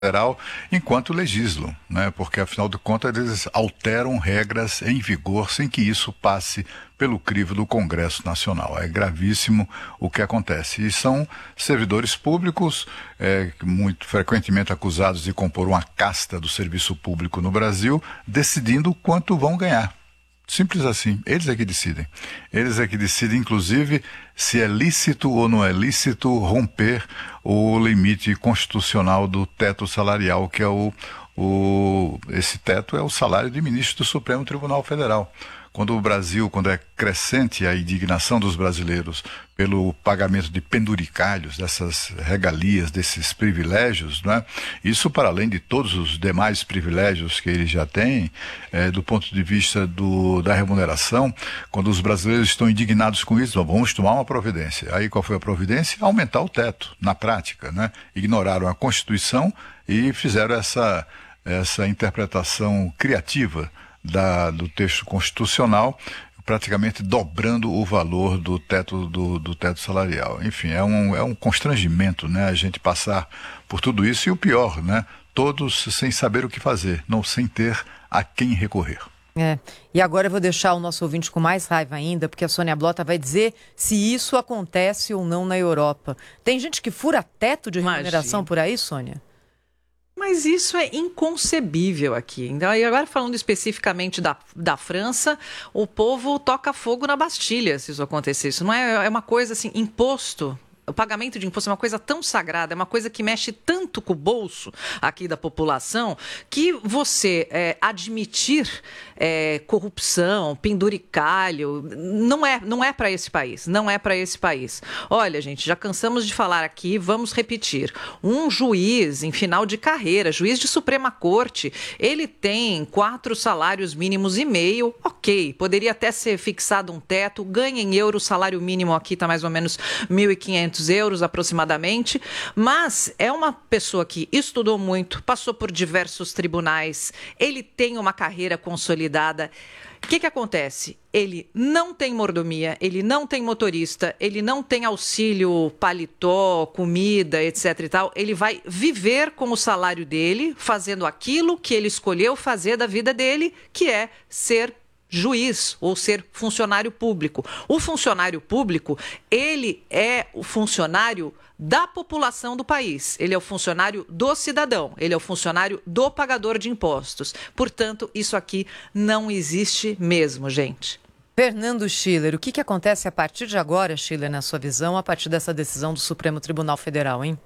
Federal enquanto legislam, né? Porque afinal de contas eles alteram regras em vigor sem que isso passe pelo crivo do Congresso Nacional. É gravíssimo o que acontece. E são servidores públicos, muito frequentemente acusados de compor uma casta do serviço público no Brasil, decidindo quanto vão ganhar. Simples assim. Eles é que decidem. Eles é que decidem, inclusive, se é lícito ou não é lícito romper o limite constitucional do teto salarial, que é esse teto é o salário de ministro do Supremo Tribunal Federal. Quando é crescente a indignação dos brasileiros pelo pagamento de penduricalhos, dessas regalias, desses privilégios, né? Isso para além de todos os demais privilégios que eles já têm, do ponto de vista da remuneração, quando os brasileiros estão indignados com isso, vamos tomar uma providência. Aí qual foi a providência? Aumentar o teto, na prática, né? Ignoraram a Constituição e fizeram essa interpretação criativa do texto constitucional, praticamente dobrando o valor do teto salarial. Enfim, é um constrangimento, né, a gente passar por tudo isso e o pior, né, todos sem saber o que fazer, não sem ter a quem recorrer. E agora eu vou deixar o nosso ouvinte com mais raiva ainda, porque a Sônia Blota vai dizer se isso acontece ou não na Europa. Tem gente que fura teto de remuneração por aí, Sônia? Mas isso é inconcebível aqui. Então, e agora falando especificamente da França, o povo toca fogo na Bastilha se isso acontecer. Isso não é uma coisa assim, imposto. O pagamento de imposto é uma coisa tão sagrada, é uma coisa que mexe tanto com o bolso aqui da população, que você admitir corrupção, penduricalho, não é para esse país, não é para esse país. Olha, gente, já cansamos de falar aqui, vamos repetir. Um juiz em final de carreira, juiz de Suprema Corte, ele tem 4 salários mínimos e meio, ok, poderia até ser fixado um teto, ganha em euro, o salário mínimo aqui está mais ou menos 1.500 euros aproximadamente, mas é uma pessoa que estudou muito, passou por diversos tribunais, ele tem uma carreira consolidada. O que acontece? Ele não tem mordomia, ele não tem motorista, ele não tem auxílio paletó, comida, etc e tal. Ele vai viver com o salário dele, fazendo aquilo que ele escolheu fazer da vida dele, que é ser juiz ou ser funcionário público. O funcionário público, ele é o funcionário da população do país. Ele é o funcionário do cidadão, ele é o funcionário do pagador de impostos. Portanto, isso aqui não existe mesmo, gente. Fernando Schiller, o que acontece a partir de agora, Schiller, na sua visão, a partir dessa decisão do Supremo Tribunal Federal, hein?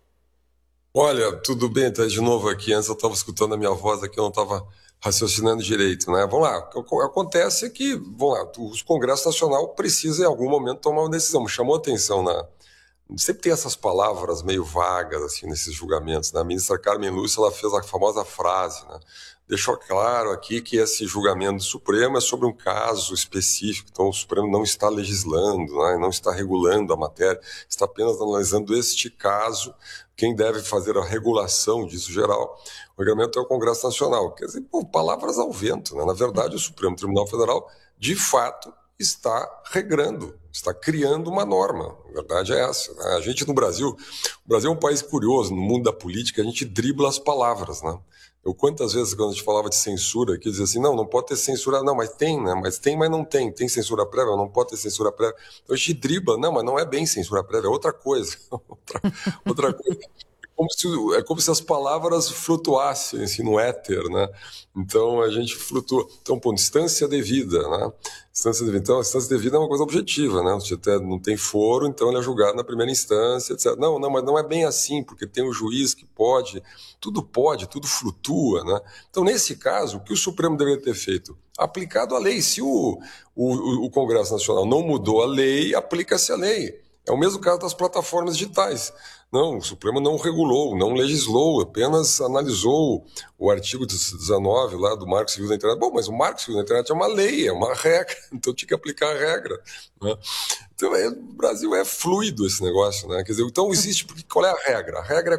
Olha, tudo bem, tá de novo aqui. Antes eu estava escutando a minha voz aqui, eu não estava raciocinando direito, né? Vamos lá, o que acontece é que, o Congresso Nacional precisa em algum momento tomar uma decisão. Me chamou a atenção, sempre tem essas palavras meio vagas assim nesses julgamentos, né? A ministra Carmen Lúcia, ela fez a famosa frase, né? Deixou claro aqui que esse julgamento do Supremo é sobre um caso específico, então o Supremo não está legislando, né? Não está regulando a matéria, está apenas analisando este caso. Quem deve fazer a regulação disso geral, o regulamento é o Congresso Nacional. Quer dizer, palavras ao vento, né? Na verdade, o Supremo Tribunal Federal, de fato, está regrando, está criando uma norma. A verdade é essa, né? A gente no Brasil, o Brasil é um país curioso, no mundo da política, a gente dribla as palavras, né? Quantas vezes, quando a gente falava de censura, que dizia assim, não pode ter censura, não, mas tem, né? Mas tem, mas não tem. Tem censura prévia, não pode ter censura prévia. Então a gente dribla, não, mas não é bem censura prévia, é outra coisa. outra coisa. É como se as palavras flutuassem assim, no éter, né? Então a gente flutua. Então, instância devida, né? Instância devida. Então, a instância devida é uma coisa objetiva, né? Você não tem foro, então ele é julgado na primeira instância, etc. Não, mas não é bem assim, porque tem o juiz que pode, tudo flutua, né? Então, nesse caso, o que o Supremo deveria ter feito? Aplicado a lei. Se o Congresso Nacional não mudou a lei, aplica-se a lei. É o mesmo caso das plataformas digitais. Não, o Supremo não regulou, não legislou, apenas analisou o artigo 19 lá do Marco Civil da Internet. Bom, mas o Marco Civil da Internet é uma lei, é uma regra, então tinha que aplicar a regra, né? Então, o Brasil é fluido esse negócio, né? Quer dizer, então existe, porque qual é a regra? A regra é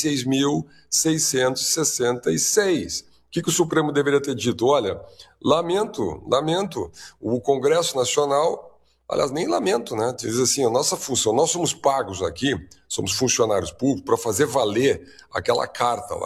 46.666. O que o Supremo deveria ter dito? Olha, lamento, o Congresso Nacional Aliás, nem lamento, né? Diz assim, a nossa função, nós somos pagos aqui, somos funcionários públicos para fazer valer aquela carta lá.